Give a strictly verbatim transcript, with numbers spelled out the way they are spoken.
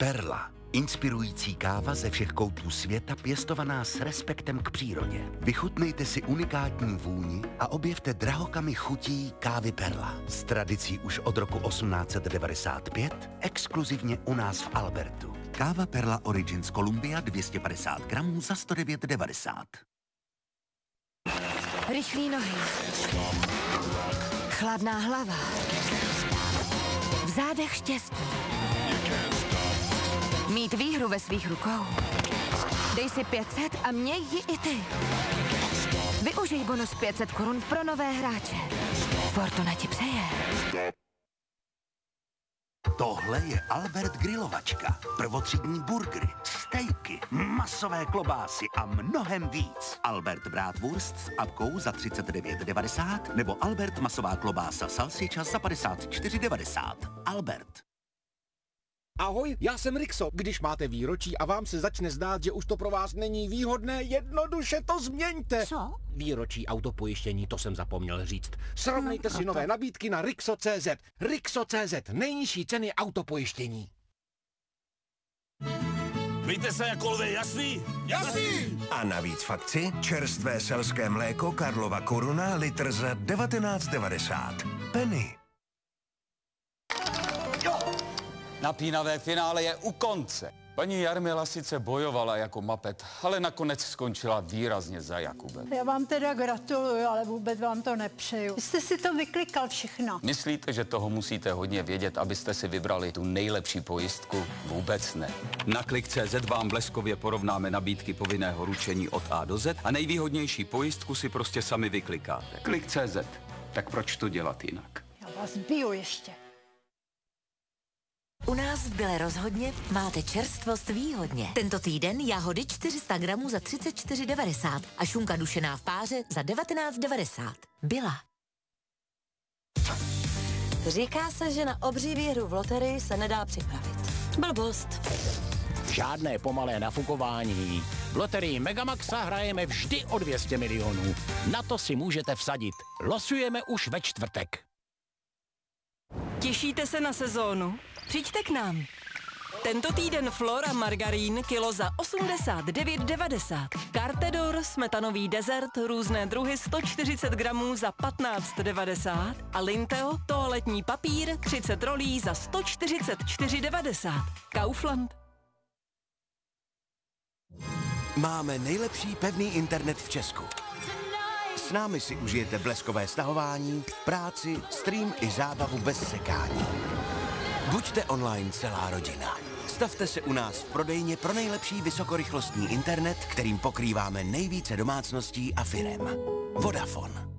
Perla. Inspirující káva ze všech koutů světa pěstovaná s respektem k přírodě. Vychutnejte si unikátní vůni a objevte drahokamy chutí kávy Perla. S tradicí už od roku osmnáct set devadesát pět, exkluzivně u nás v Albertu. Káva Perla Origins Columbia dvě stě padesát gramů za sto devět devadesát. Rychlý nohy. Chladná hlava. V zádech štěstí. Mít výhru ve svých rukou. Dej si pět set a měj ji i ty. Využij bonus pět set korun pro nové hráče. Fortuna ti přeje. Tohle je Albert grilovačka. Prvotřídní burgery, stejky, masové klobásy a mnohem víc. Albert Bratwurst s apkou za třicet devět devadesát nebo Albert masová klobása salsiča za padesát čtyři devadesát. Albert. Ahoj, já jsem Rixo. Když máte výročí a vám se začne zdát, že už to pro vás není výhodné, jednoduše to změňte. Co? Výročí autopojištění, to jsem zapomněl říct. Srovnejte no, si nové nabídky na Rixo tečka cé zet. Rixo tečka cé zet, nejnižší ceny autopojištění. Víte se jako lvy, jasný? Jasný! A navíc v akci čerstvé selské mléko Karlova Koruna litr za devatenáct devadesát. Penny. Napínavé finále je u konce. Paní Jarmila sice bojovala jako mapet, ale nakonec skončila výrazně za Jakubem. Já vám teda gratuluju, ale vůbec vám to nepřeju. Jste si to vyklikal všechno. Myslíte, že toho musíte hodně vědět, abyste si vybrali tu nejlepší pojistku? Vůbec ne. Na klik tečka cé zet vám bleskově porovnáme nabídky povinného ručení od A do Z a nejvýhodnější pojistku si prostě sami vyklikáte. klik tečka cé zet. Tak proč to dělat jinak? Já vás biju ještě. U nás v Bile rozhodně máte čerstvost výhodně. Tento týden jahody čtyři sta gramů za třicet čtyři devadesát a šunka dušená v páře za devatenáct devadesát. Bila. Říká se, že na obří výhru v loterii se nedá připravit. Blbost. Žádné pomalé nafukování. V loterii Megamaxa hrajeme vždy o dvě stě milionů. Na to si můžete vsadit. Losujeme už ve čtvrtek. Těšíte se na sezónu? Přijďte k nám. Tento týden Flora margarín kilo za osmdesát devět devadesát. Cartedor smetanový dezert různé druhy sto čtyřicet gramů za patnáct devadesát a Linteo toaletní papír třicet rolí za sto čtyřicet čtyři devadesát. Kaufland. Máme nejlepší pevný internet v Česku. S námi si užijete bleskové stahování, práci, stream i zábavu bez sekání. Buďte online celá rodina. Stavte se u nás v prodejně pro nejlepší vysokorychlostní internet, kterým pokrýváme nejvíce domácností a firem. Vodafone.